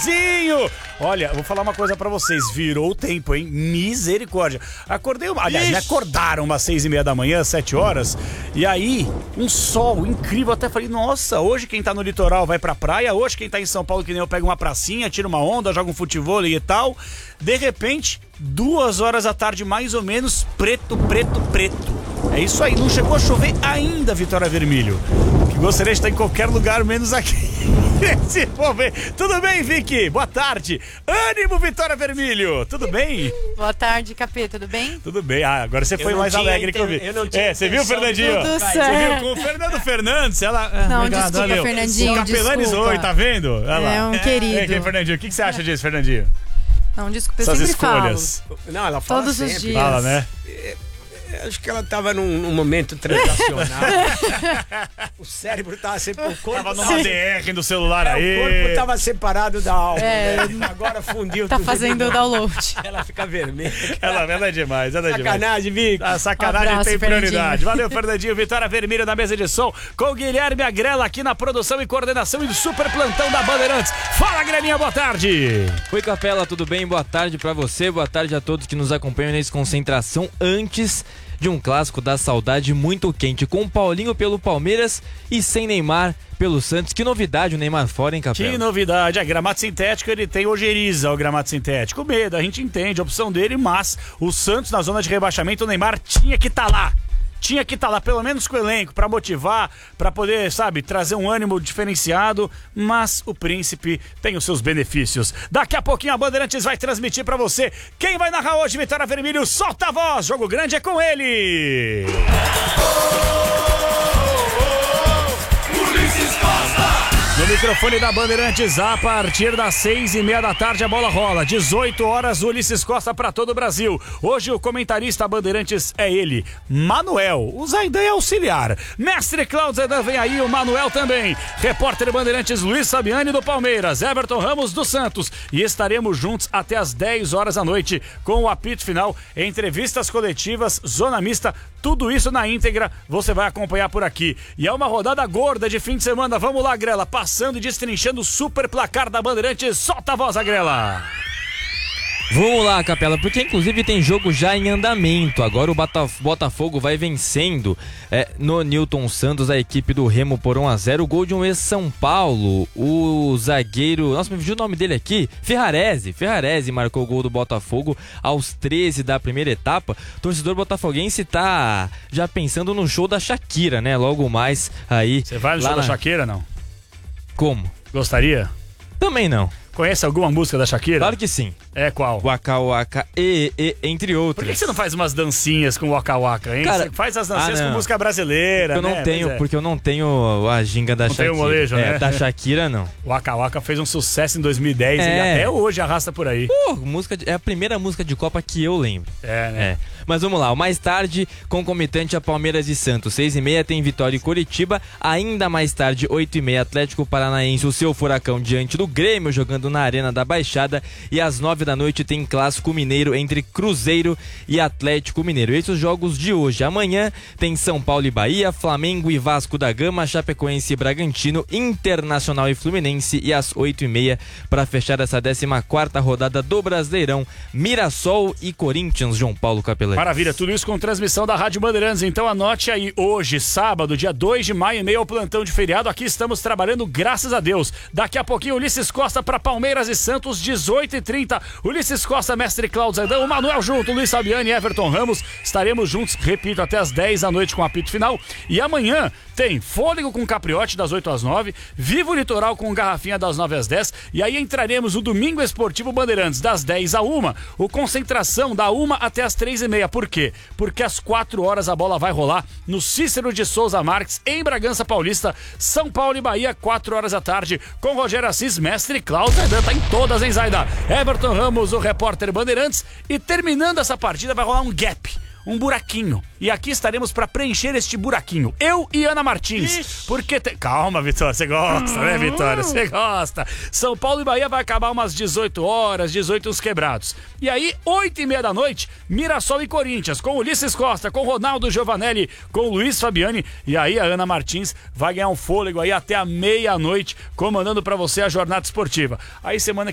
Leozinho! Olha, vou falar uma coisa pra vocês, virou o tempo, hein? Misericórdia. Aliás, me acordaram umas 6:30 da manhã, 7 horas, e aí, um sol incrível, até falei, nossa, hoje quem tá no litoral vai pra praia, hoje quem tá em São Paulo, que nem eu, pega uma pracinha, tira uma onda, joga um futebol e tal. De repente, 2 horas da tarde, mais ou menos, preto. É isso aí, não chegou a chover ainda, Vitória Vermelho. Que gostaria de estar em qualquer lugar, menos aqui. Se for ver. Tudo bem, Vicky? Boa tarde. Ânimo, Vitória Vermelho. Tudo bem? Boa tarde, Capê. Tudo bem? Tudo bem. Ah, agora você foi mais alegre que eu vi. Você viu, Fernandinho? Tudo Você certo. viu com o Fernando Fernandes? Não, desculpa, Fernandinho, Capelanes, desculpa. oi, tá vendo? Olha lá. É um querido. Fernandinho, o que você acha disso, Fernandinho? Não, desculpa, eu Essas sempre escolhas. falo. Não, ela fala Todos sempre. os dias. Fala, né? Acho que ela tava num momento transacional. O cérebro tava sempre... O corpo Tava numa DR do celular aí. O corpo tava separado da alma. É. Né? Agora fundiu Tá tudo. fazendo o download. Ela fica vermelha. Ela é demais, ela é demais. Sacanagem, Vic. A sacanagem Abraço, tem Fernandinho. prioridade. Valeu, Fernandinho. Vitória Vermelho na mesa de som, com o Guilherme Agrela aqui na produção e coordenação e do super plantão da Bandeirantes. Fala, Grelinha, boa tarde. Oi, Capela, tudo bem? Boa tarde pra você, boa tarde a todos que nos acompanham nesse Concentração antes de um clássico da saudade muito quente, com Paulinho pelo Palmeiras e sem Neymar pelo Santos. Que novidade o Neymar fora, hein, Capela? Que novidade. A gramado sintético, ele tem ojeriza, o gramado sintético. Medo, a gente entende a opção dele, mas o Santos na zona de rebaixamento, o Neymar tinha que estar lá. Tinha que estar lá, pelo menos com o elenco, pra motivar, pra poder, sabe, trazer um ânimo diferenciado, mas o Príncipe tem os seus benefícios. Daqui a pouquinho a Bandeirantes vai transmitir pra você quem vai narrar hoje, Vitória Vermelho. Solta a voz, jogo grande é com ele! No microfone da Bandeirantes, a partir das 6:30 da tarde a bola rola. 18 horas, Ulisses Costa para todo o Brasil. Hoje o comentarista Bandeirantes é ele, Manuel. O Zaidan é auxiliar. Mestre Cláudio Zaidan vem aí, o Manuel também. Repórter Bandeirantes Luiz Fabiani do Palmeiras, Everton Ramos do Santos. E estaremos juntos até as 10 horas da noite com o apito final, entrevistas coletivas, zona mista, tudo isso na íntegra você vai acompanhar por aqui. E é uma rodada gorda de fim de semana. Vamos lá, Grela, passando e destrinchando o super placar da Bandeirantes. Solta a voz, Grela. Vamos lá, Capela, porque inclusive tem jogo já em andamento. Agora o Botafogo vai vencendo no Newton Santos, a equipe do Remo por 1-0. O gol de um ex-São Paulo, o zagueiro, nossa, me fugiu o nome dele aqui, Ferrarese marcou o gol do Botafogo aos 13 da primeira etapa. O torcedor botafoguense tá já pensando no show da Shakira, né? Logo mais aí. Você vai no show da Shakira, não? Como? Gostaria? Também não. Conhece alguma música da Shakira? Claro que sim. É qual? Waka Waka, entre outras. Por que você não faz umas dancinhas com Waka Waka, hein? Cara, você faz as dancinhas com música brasileira, Porque eu não tenho a ginga da Shakira. Não tem o molejo, né? Da Shakira, não. Waka Waka fez um sucesso em 2010 e até hoje arrasta por aí. É a primeira música de Copa que eu lembro. Né? Mas vamos lá, mais tarde, concomitante a Palmeiras e Santos, 6:30 tem Vitória e Curitiba, ainda mais tarde, 8:30 Atlético Paranaense, o seu Furacão diante do Grêmio, jogando na Arena da Baixada, e às 9 da noite tem Clássico Mineiro entre Cruzeiro e Atlético Mineiro. Esses os jogos de hoje. Amanhã tem São Paulo e Bahia, Flamengo e Vasco da Gama, Chapecoense e Bragantino, Internacional e Fluminense, e às 8:30 para fechar essa 14ª rodada do Brasileirão, Mirassol e Corinthians, João Paulo Capelani. Maravilha, tudo isso com transmissão da Rádio Bandeirantes. Então anote aí, hoje, sábado, dia 2 de maio, meio ao plantão de feriado. Aqui estamos trabalhando, graças a Deus. Daqui a pouquinho, Ulisses Costa para Palmeiras e Santos, 18h30. Ulisses Costa, mestre Cláudio Zaidan, o Manuel junto, Luiz Fabiani e Everton Ramos. Estaremos juntos, repito, até as 10 da noite com o apito final. E amanhã tem Fôlego com Capriote, das 8 às 9. Vivo Litoral com Garrafinha, das 9 às 10. E aí entraremos no Domingo Esportivo Bandeirantes, das 10 à 1. O Concentração, da 1 até as 3:30. Por quê? Porque às 4 horas a bola vai rolar no Cícero de Souza Marques, em Bragança Paulista, São Paulo e Bahia, 4 horas da tarde, com Rogério Assis, mestre Cláudio Zaidan, tá em todas, hein, Zaidan? Everton Ramos, o repórter Bandeirantes, e terminando essa partida vai rolar um gap, um buraquinho. E aqui estaremos para preencher este buraquinho. Eu e Ana Martins. Ixi. Porque calma, Vitória, você gosta, né, Vitória? Você gosta. São Paulo e Bahia vai acabar umas 18 horas, 18 uns quebrados. E aí, 8:30 da noite, Mirassol e Corinthians, com Ulisses Costa, com Ronaldo Giovanelli, com Luiz Fabiani. E aí a Ana Martins vai ganhar um fôlego aí até a meia-noite, comandando para você a jornada esportiva. Aí semana